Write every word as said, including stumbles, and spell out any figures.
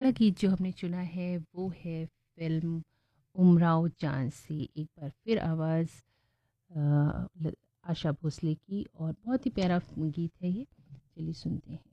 अगला गीत जो हमने चुना है वो है फ़िल्म उमराव जान से। एक बार फिर आवाज़ अ, ल आशा भोसले की और बहुत ही प्यारा गीत है ये। चलिए सुनते हैं।